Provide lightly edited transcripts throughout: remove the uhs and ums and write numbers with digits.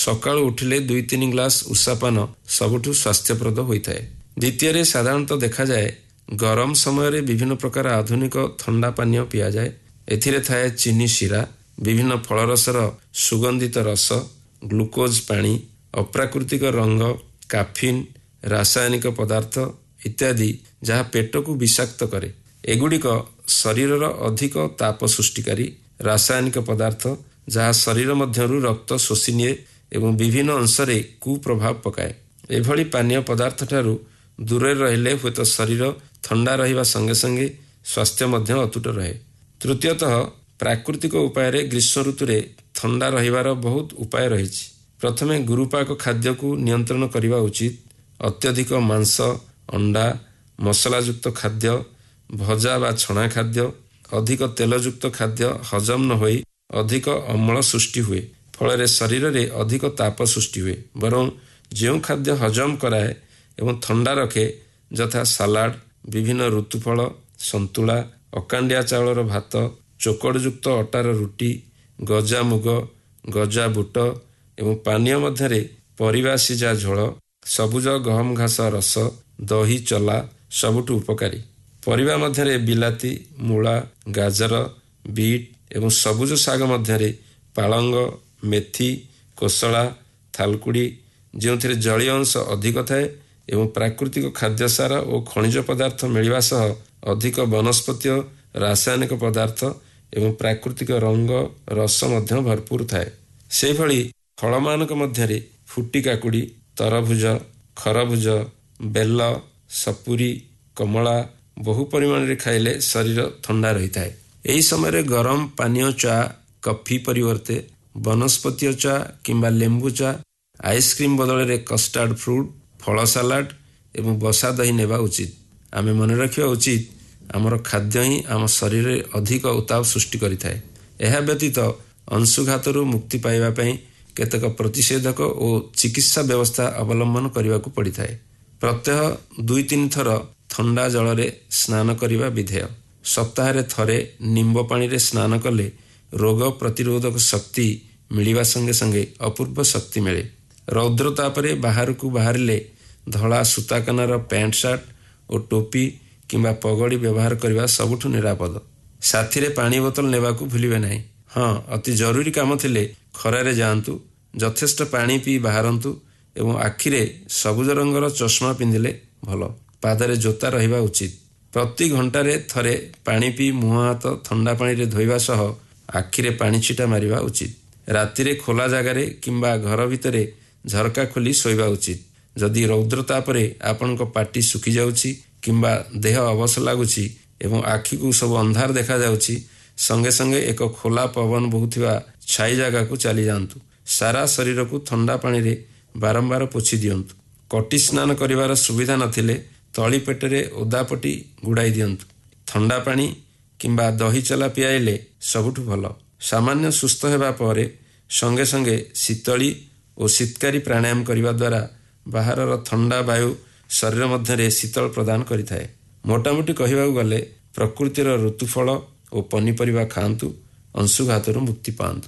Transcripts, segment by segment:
ସକାଳୁ ଉଠିଲେ 2-3 ଗ୍ଲାସ ଉଷାପାନ ସବୁଠୁ ସ୍ୱାସ୍ଥ୍ୟପ୍ରଦ ହୋଇଥାଏ। ଦ୍ୱିତୀୟରେ ସାଧାରଣତଃ ଦେଖାଯାଏ ଗରମ ସମୟରେ ବିଭିନ୍ନ ପ୍ରକାର ଆଧୁନିକ ଥଣ୍ଡା ପାନୀୟ ପିଆଯାଏ। ଏଥିରେ ଥାଏ ଚିନି ଶିରା, ବିଭିନ୍ନ ଫଳରସର ସୁଗନ୍ଧିତ ରସ, ଗ୍ଲୁକୋଜ ପାଣି, ଅପ୍ରାକୃତିକ ରଙ୍ଗ, କାଫିନ୍, ରାସାୟନିକ ପଦାର୍ଥ ଇତ୍ୟାଦି ଯାହା ପେଟକୁ ବିଷାକ୍ତ କରେ। ଏଗୁଡ଼ିକ ଶରୀରର ଅଧିକ ତାପ ସୃଷ୍ଟିକାରୀ ରାସାୟନିକ ପଦାର୍ଥ ଯାହା ଶରୀର ମଧ୍ୟରୁ ରକ୍ତ ଶୋଷି ନିଏ ଏବଂ ବିଭିନ୍ନ ଅଂଶରେ କୁପ୍ରଭାବ ପକାଏ। ଏଭଳି ପାନୀୟ ପଦାର୍ଥଠାରୁ ଦୂରରେ ରହିଲେ ହୁଏତ ଶରୀର ଥଣ୍ଡା ରହିବା ସଙ୍ଗେ ସଙ୍ଗେ ସ୍ୱାସ୍ଥ୍ୟ ମଧ୍ୟ ଅତୁଟ ରହେ। ତୃତୀୟତଃ ପ୍ରାକୃତିକ ଉପାୟରେ ଗ୍ରୀଷ୍ମ ଋତୁରେ ଥଣ୍ଡା ରହିବାର ବହୁତ ଉପାୟ ରହିଛି। ପ୍ରଥମେ ଗୁରୁପାକ ଖାଦ୍ୟକୁ ନିୟନ୍ତ୍ରଣ କରିବା ଉଚିତ। ଅତ୍ୟଧିକ ମାଂସ, ଅଣ୍ଡା, ମସଲାଯୁକ୍ତ ଖାଦ୍ୟ, ଭଜା ବା ଛଣା ଖାଦ୍ୟ, ଅଧିକ ତେଲଯୁକ୍ତ ଖାଦ୍ୟ ହଜମ ନ ହୋଇ ଅଧିକ ଅମ୍ଳ ସୃଷ୍ଟି ହୁଏ। ଫଳରେ ଶରୀରରେ ଅଧିକ ତାପ ସୃଷ୍ଟି ହୁଏ। ବରଂ ଯେଉଁ ଖାଦ୍ୟ ହଜମ କରାଏ ଏବଂ ଥଣ୍ଡା ରଖେ ଯଥା ସାଲାଡ, ବିଭିନ୍ନ ଋତୁଫଳ, ସନ୍ତୁଳା, ଅକାଣ୍ଡିଆ ଚାଉଳର ଭାତ, ଚୋକଡ଼ଯୁକ୍ତ ଅଟାର ରୁଟି, ଗଜା ମୁଗ, ଗଜା ବୁଟ ଏବଂ ପାନୀୟ ମଧ୍ୟରେ ପରିବା ସିଝା ଝୋଳ, ସବୁଜ ଗହମ ଘାସ ରସ, ଦହି ଚଲା ସବୁଠୁ ଉପକାରୀ। ପରିବା ମଧ୍ୟରେ ବିଲାତି, ମୂଳା, ଗାଜର, ବିଟ୍ ଏବଂ ସବୁଜ ଶାଗ ମଧ୍ୟରେ ପାଳଙ୍ଗ, ମେଥି, କୋଶଳା, ଥାଲକୁଡ଼ି ଯେଉଁଥିରେ ଜଳୀୟ ଅଂଶ ଅଧିକ ଥାଏ ଏବଂ ପ୍ରାକୃତିକ ଖାଦ୍ୟସାର ଓ ଖଣିଜ ପଦାର୍ଥ ମିଳିବା ସହ ଅଧିକ ବନସ୍ପତୀୟ ରାସାୟନିକ ପଦାର୍ଥ ଏବଂ ପ୍ରାକୃତିକ ରଙ୍ଗ ରସ ମଧ୍ୟ ଭରପୁର ଥାଏ। ସେହିଭଳି ଫଳମାନଙ୍କ ମଧ୍ୟରେ ଫୁଟି କାକୁଡ଼ି, ତରଭୁଜ, ଖରଭୁଜ, ବେଲ, ସପୁରୀ, କମଳା ବହୁ ପରିମାଣରେ ଖାଇଲେ ଶରୀର ଥଣ୍ଡା ରହିଥାଏ। ଏହି ସମୟରେ ଗରମ ପାନୀୟ ଚା, କଫି ପରିବର୍ତ୍ତେ ବନସ୍ପତୀୟ ଚା କିମ୍ବା ଲେମ୍ବୁ ଚା, ଆଇସ୍କ୍ରିମ୍ ବଦଳରେ କଷ୍ଟାର୍ଡ ଫ୍ରୁଟ୍, ଫଳ ସାଲାଡ ଏବଂ ବସା ଦହି ନେବା ଉଚିତ। ଆମେ ମନେ ରଖିବା ଉଚିତ ଆମର ଖାଦ୍ୟ ହିଁ ଆମ ଶରୀରରେ ଅଧିକ ଉତ୍ତାପ ସୃଷ୍ଟି କରିଥାଏ। ଏହା ବ୍ୟତୀତ ଅଂଶୁଘାତରୁ ମୁକ୍ତି ପାଇବା ପାଇଁ କେତେକ ପ୍ରତିଷେଧକ ଓ ଚିକିତ୍ସା ବ୍ୟବସ୍ଥା ଅବଲମ୍ବନ କରିବାକୁ ପଡ଼ିଥାଏ। ପ୍ରତ୍ୟହ 2-3 ଥର ଥଣ୍ଡା ଜଳରେ ସ୍ନାନ କରିବା ବିଧେୟ। ସପ୍ତାହରେ ଥରେ ନିମ୍ବ ପାଣିରେ ସ୍ନାନ କଲେ ରୋଗ ପ୍ରତିରୋଧକ ଶକ୍ତି ମିଳିବା ସଙ୍ଗେ ସଙ୍ଗେ ଅପୂର୍ବ ଶକ୍ତି ମିଳେ। ରୌଦ୍ର ତାପରେ ବାହାରକୁ ବାହାରିଲେ ଧଳା ସୂତାକାନାର ପ୍ୟାଣ୍ଟ ସାର୍ଟ ଓ ଟୋପି କିମ୍ବା ପଗଡ଼ି ବ୍ୟବହାର କରିବା ସବୁଠୁ ନିରାପଦ। ସାଥିରେ ପାଣି ବୋତଲ ନେବାକୁ ଭୁଲିବେ ନାହିଁ। ହଁ, ଅତି ଜରୁରୀ କାମ ଥିଲେ ଖରାରେ ଯାଆନ୍ତୁ, ଯଥେଷ୍ଟ ପାଣି ପିଇ ବାହାରନ୍ତୁ ଏବଂ ଆଖିରେ ସବୁଜ ରଙ୍ଗର ଚଷମା ପିନ୍ଧିଲେ ଭଲ। ପାଦରେ ଜୋତା ରହିବା ଉଚିତ। ପ୍ରତି ଘଣ୍ଟାରେ ଥରେ ପାଣି ପିଇ ମୁହଁ ହାତ ଥଣ୍ଡା ପାଣିରେ ଧୋଇବା ସହ ଆଖିରେ ପାଣି ଛିଟା ମାରିବା ଉଚିତ। ରାତିରେ ଖୋଲା ଜାଗାରେ କିମ୍ବା ଘର ଭିତରେ ଝରକା ଖୋଲି ଶୋଇବା ଉଚିତ। ଯଦି ରୌଦ୍ର ତାପରେ ଆପଣଙ୍କ ପାଟି ଶୁଖିଯାଉଛି କିମ୍ବା ଦେହ ଅବଶ ଲାଗୁଛି ଏବଂ ଆଖିକୁ ସବୁ ଅନ୍ଧାର ଦେଖାଯାଉଛି, ସଙ୍ଗେ ସଙ୍ଗେ ଏକ ଖୋଲା ପବନ ବହୁଥିବା ଛାଇ ଜାଗାକୁ ଚାଲିଯାଆନ୍ତୁ। ସାରା ଶରୀରକୁ ଥଣ୍ଡା ପାଣିରେ ବାରମ୍ବାର ପୋଛି ଦିଅନ୍ତୁ। କଟି ସ୍ନାନ କରିବାର ସୁବିଧା ନଥିଲେ ତଳି ପେଟରେ ଓଦା ପଟି ଗୁଡ଼ାଇ ଦିଅନ୍ତୁ। ଥଣ୍ଡା ପାଣି କିମ୍ବା ଦହି ଚଲା ପିଆଇଲେ ସବୁଠୁ ଭଲ। ସାମାନ୍ୟ ସୁସ୍ଥ ହେବା ପରେ ସଙ୍ଗେ ସଙ୍ଗେ ଶୀତଳି ଓ ଶୀତକାରୀ ପ୍ରାଣାୟାମ କରିବା ଦ୍ୱାରା ବାହାରର ଥଣ୍ଡା ବାୟୁ ଶରୀର ମଧ୍ୟରେ ଶୀତଳ ପ୍ରଦାନ କରିଥାଏ। ମୋଟାମୋଟି କହିବାକୁ ଗଲେ ପ୍ରକୃତିର ଋତୁଫଳ ଓ ପନିପରିବା ଖାଆନ୍ତୁ, ଅଂଶୁଘାତରୁ ମୁକ୍ତି ପାଆନ୍ତୁ।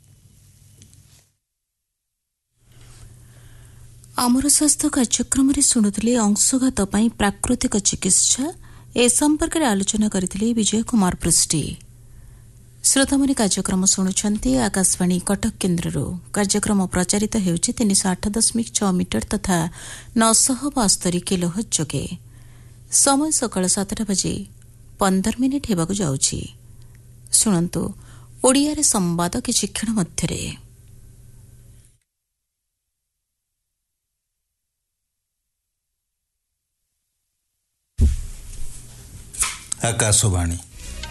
ଆମର ସ୍ୱାସ୍ଥ୍ୟ କାର୍ଯ୍ୟକ୍ରମରେ ଶୁଣୁଥିଲେ ଅଂଶୁଘାତ ପାଇଁ ପ୍ରାକୃତିକ ଚିକିତ୍ସା। ଏ ସମ୍ପର୍କରେ ଆଲୋଚନା କରିଥିଲେ ବିଜୟ କୁମାର ପୃଷ୍ଟି। ଶ୍ରୋତାମାନେ କାର୍ଯ୍ୟକ୍ରମ ଶୁଣୁଛନ୍ତି ଆକାଶବାଣୀ କଟକ କେନ୍ଦ୍ରରୁ। କାର୍ଯ୍ୟକ୍ରମ ପ୍ରଚାରିତ ହେଉଛି 308.6 ମିଟର ତଥା 972 କିଲୋହର୍ଟ୍ଜ ଯୋଗେ। ସମୟ ସକାଳ 7:15 ହେବାକୁ ଯାଉଛି। ଶୁଣନ୍ତୁ ଓଡ଼ିଆରେ ସମ୍ବାଦ କିଛି କ୍ଷଣ ମଧ୍ୟରେ। ଆକାଶବାଣୀ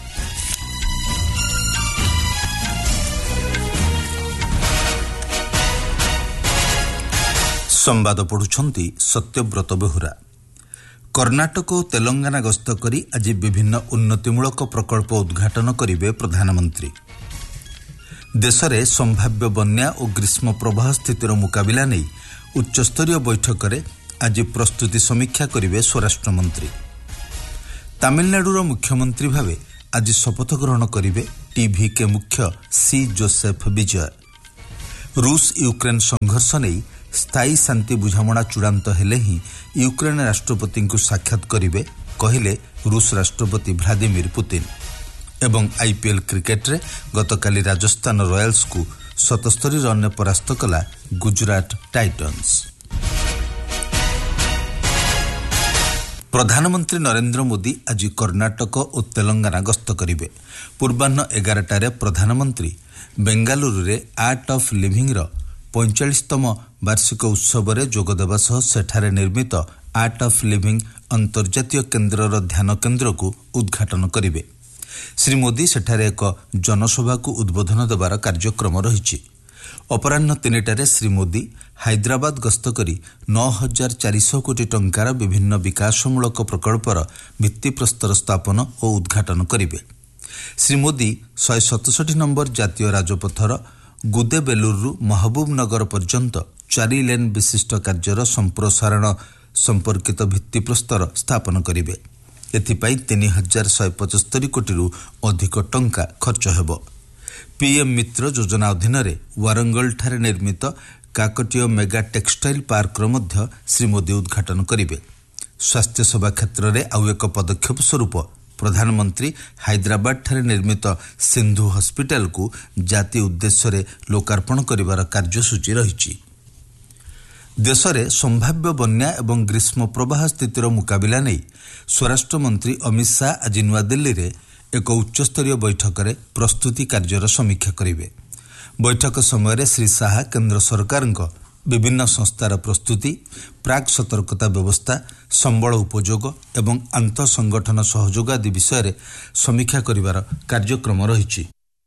ସମ୍ବାଦ ପଢୁଛନ୍ତି ସତ୍ୟବ୍ରତ ବେହୁରା। କର୍ଣ୍ଣାଟକ ଓ ତେଲଙ୍ଗାନା ଗସ୍ତ କରି ଆଜି ବିଭିନ୍ନ ଉନ୍ନତିମୂଳକ ପ୍ରକଳ୍ପ ଉଦ୍ଘାଟନ କରିବେ ପ୍ରଧାନମନ୍ତ୍ରୀ। ଦେଶରେ ସମ୍ଭାବ୍ୟ ବନ୍ୟା ଓ ଗ୍ରୀଷ୍ମ ପ୍ରବାହ ସ୍ଥିତିର ମୁକାବିଲା ନେଇ ଉଚ୍ଚସ୍ତରୀୟ ବୈଠକରେ ଆଜି ପ୍ରସ୍ତୁତି ସମୀକ୍ଷା କରିବେ ସ୍ୱରାଷ୍ଟ୍ରମନ୍ତ୍ରୀ। ତାମିଲନାଡୁର ମୁଖ୍ୟମନ୍ତ୍ରୀ ଭାବେ ଆଜି ଶପଥ ଗ୍ରହଣ କରିବେ ଟିଭିକେ ମୁଖ୍ୟ ସି ଜୋସେଫ ବିଜୟ। रूस यूक्रेन संघर्ष नहीं स्थायी शांति बुझामणा चूड़ांत हेले ही यूक्रेन राष्ट्रपति को साक्षात करिवे कहले रूस राष्ट्रपति व्लादिमीर पुतिन। एवं आईपीएल क्रिकेट रे गतकाली राजस्थान रॉयल्स को 77 रन परास्त कला गुजरात टाइटन्स। प्रधानमंत्री नरेंद्र मोदी आज कर्नाटक और तेलंगाना गस्त करिवे। पूर्वाह्न 11टारे प्रधानमंत्री बेंगालुरु रे आर्ट ऑफ लिविंग रो 45तम वार्षिक उत्सव रे जोगदेवा सह सेठारे निर्मित आर्ट ऑफ लिविंग अंतर्जातीय केन्द्रर ध्यान केन्द्र को उद्घाटन करिवे। श्री मोदी सेठारे एक जनसभा को उद्बोधन देवार कार्यक्रम रहिछि। अपराह्न 3टारे श्री मोदी हैदराबाद गस्त करी 9400 कोटी टंकार विभिन्न विकासमूलक प्रकल्पर भित्तिप्रस्तर स्थापन और उद्घाटन करिवे। श्री मोदी 167 नंबर जातीय राजपथर गुदेबेलुरु महबूबनगर पर्यंत 4 लेन विशिष्ट कार्यर संप्रसारण संपर्कित भित्तिप्रस्तर स्थापन करिवे। एथिपाई 3175 कोटी अधिक टंका खर्च हेबो। पीएम मित्र योजना अधीन वारंगल ठारे निर्मित काकटीय मेगा टेक्सटाइल पार्क मध्य श्री मोदी उद्घाटन करिवे। स्वास्थ्य सेवा क्षेत्र में आउ एक पदक्षेप स्वरूप प्रधानमंत्री हैदराबाद ठारे निर्मित सिंधु हॉस्पिटल को जाति उद्देश्य लोकार्पण करिवार कार्यसूची रहिछि। देश में संभाव्य बन्या एवं ग्रीष्म प्रवाह स्थितिर मुकाबिला नहीं स्वराष्ट्र मंत्री अमित शाह आज नुआदिल्ली रे एक उच्चस्तरीय बैठक में प्रस्तुति कार्यर समीक्षा करिवे। बैठक समय श्री शाह केन्द्र सरकार विभिन्न संस्थार प्रस्तुति प्राक सतर्कता व्यवस्था संबल उपयोग एवं आंत संगठन सहयोग आदि विषय समीक्षा करिवार कार्यक्रम रहिछि।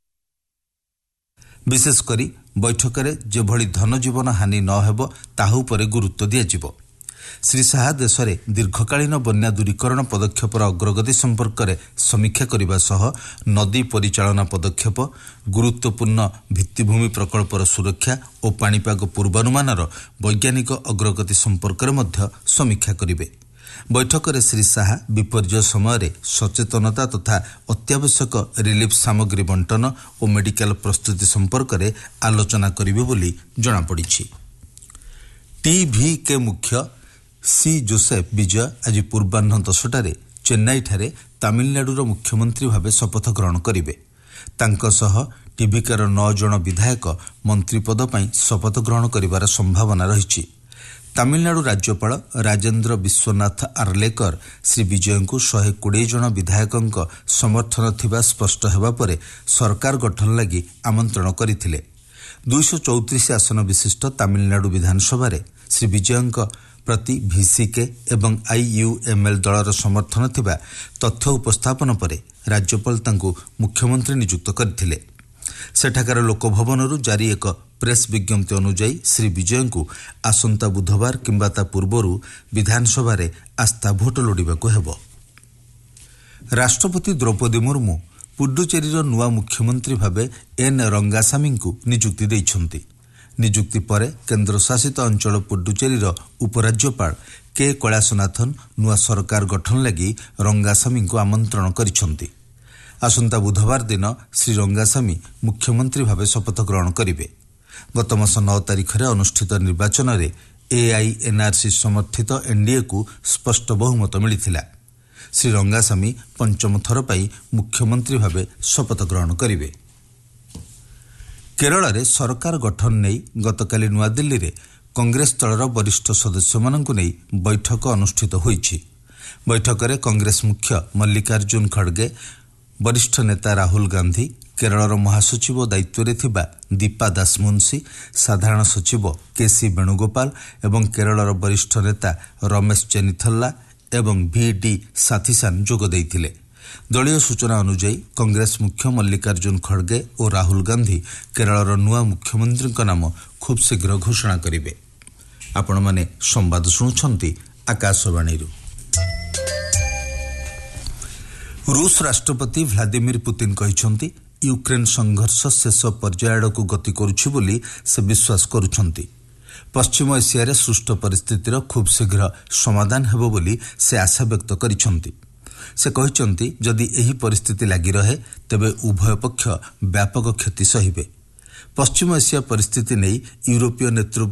विशेषकर बैठक में जेभली धनजीवन हानि न हेबो ताहा उपरे गुरुत्व दियाजिबो। श्री शाह देश में दीर्घकालीन बन्या दूरीकरण पदक्षेपर अग्रगति संपर्क में समीक्षा करने सह नदी परिचालना पदक्षेप गुरुत्वपूर्ण भित्तिभूमि प्रकल्पर सुरक्षा और पाणीपाग पूर्वानुमानर वैज्ञानिक अग्रगति संपर्क में समीक्षा करेंगे। बैठक में श्री शाह विपर्य समय सचेतनता तथा अत्यावश्यक रिलीफ सामग्री बंटन और मेडिकल प्रस्तुति संपर्क में आलोचना करेंगे बोली जनापड़ी। टीवी के मुख्य सी जोसेफ विजय आज पूर्वाह्न 10टारे चेन्नई ठारे तमिलनाडुर मुख्यमंत्री भावे शपथ ग्रहण करिवे। तांको सह टीवीकार 9 जन विधायक मंत्री पद पई शपथ ग्रहण करिवार संभावना रहिछि। तमिलनाडु राज्यपाल राजेंद्र विश्वनाथ आर्लेकर श्री विजय को 120 जन विधायकंक समर्थन थिबा स्पष्ट हेबा परे सरकार गठन लगी आमंत्रण करिथिले। 234 आसन विशिष्ट तमिलनाडु विधानसभा रे श्री विजयंक प्रति VCK एवं IUML दलर समर्थन थिबा तथ्य उपस्थापन परे राज्यपाल तांको मुख्यमंत्री नियुक्त करथिले। सेठाकार लोकभवनरु जारी एक प्रेस विज्ञप्ति अनुसार श्री विजय को आसंता बुधवार किंबा ता पूर्वरु विधानसभा रे आस्था भोट लोडिबाको हेबो। राष्ट्रपति द्रौपदी मुर्मू पुडुचेरीर नुआ मुख्यमंत्री भावे एन रंगासामी को नियुक्ति दैछन्ति। नियुक्ति पर केन्द्र शासित अंचल पुडुचेरीर उपराज्यपाल के कैलासनाथन नुआ सरकार गठन लगी रंगासामी को आमंत्रण करिछन्ति। आसंता बुधवार दिन श्री रंगासामी मुख्यमंत्री भावे शपथ ग्रहण करिवे। गत मास 9 तारिख रे अनुष्ठित निर्वाचन रे AINRC समर्थित एनडीए को स्पष्ट बहुमत मिलिथिला। श्री रंगासामी पंचम थर पाई मुख्यमंत्री भावे शपथ ग्रहण करिवे। केरल रे सरकार गठन नहीं गतकाली नुआदिल्ली रे कांग्रेस दलर वरिष्ठ सदस्य मानकु नहीं बैठक अनुष्ठित होईछि। बैठक रे कांग्रेस मुख्य मल्लिकार्जुन खड़गे, वरिष्ठ नेता राहुल गांधी, केरलर महासचिव दायित्व रे थिबा दीपा दास मुंशी, साधारण सचिव केसी वेणुगोपाल एवं केरलर वरिष्ठ नेता रमेश चेनिथल्ला एवं VD साथीसान जोग दैथिले। दलीय सूचना अनुसार कांग्रेस मुख्य मल्लिकार्जुन खड़गे और राहुल गांधी केरलर नुआ मुख्यमंत्री नाम खूब शीघ्र घोषणा करेंगे। आपण माने संवाद शुणुछंती आकाशवाणी। रूस राष्ट्रपति व्लादिमीर पुतिन कहिछंती यूक्रेन संघर्ष शेष पर्याय आड़कू गति करुछि बोली से विश्वास करुछंती। पश्चिम एशिया रे सृष्ट परिस्थितिर खूब शीघ्र समाधान हेबो बोली से आशा व्यक्त करिछंती। से कहिछंती जदि एही परिस्थिति लागि रहे तेबे उभय पक्ष व्यापक क्षति सहिबे। ପଶ୍ଚିମ ଏସିଆ ପରିସ୍ଥିତି ନେଇ ୟୁରୋପୀୟ ନେତୃବୃନ୍ଦ